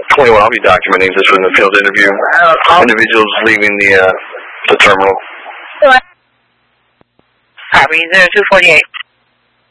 21, I'll be documenting this in the field interview. Individuals leaving the terminal. Copy, 0248.